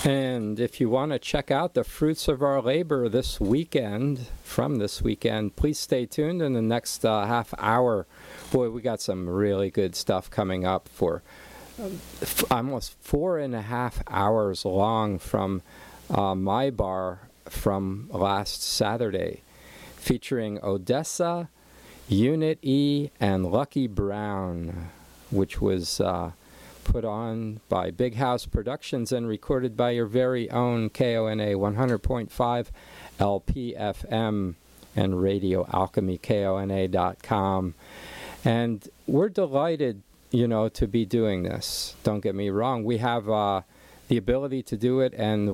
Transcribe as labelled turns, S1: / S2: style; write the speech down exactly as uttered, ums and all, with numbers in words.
S1: And if you want to check out the fruits of our labor this weekend, from this weekend, please stay tuned in the next uh, half hour. Boy, we got some really good stuff coming up for f- almost four and a half hours long from uh, my bar from last Saturday, featuring Odessa, Unit E, and Lucky Brown, which was uh, put on by Big House Productions and recorded by your very own K O N A one hundred point five L P F M and Radio Alchemy, K O N A dot com. And we're delighted, you know, to be doing this. Don't get me wrong. We have uh, the ability to do it, and